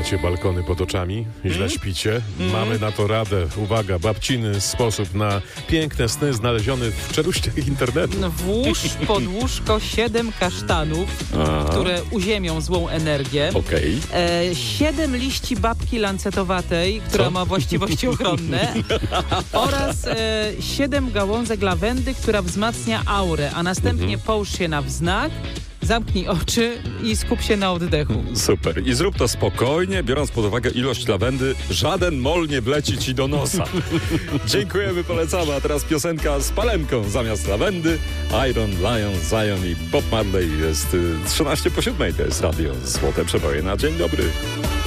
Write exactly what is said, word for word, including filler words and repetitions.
Macie balkony pod oczami i źle śpicie? Mamy na to radę. Uwaga, babciny sposób na piękne sny znaleziony w czeluściach internetu. Włóż pod łóżko siedem kasztanów, Aha. które uziemią złą energię. Okej. E, siedem liści babki lancetowatej, która Co? ma właściwości ochronne. oraz e, siedem gałązek lawendy, która wzmacnia aurę. A następnie połóż się na wznak, zamknij oczy i skup się na oddechu. Super. I zrób to spokojnie, biorąc pod uwagę ilość lawendy. Żaden mol nie wleci ci do nosa. Dziękujemy, polecamy. A teraz piosenka z palemką zamiast lawendy. Iron Lion, Zion i Bob Marley. Jest y, trzynaście po siódmej. To jest radio Złote Przeboje na dzień dobry.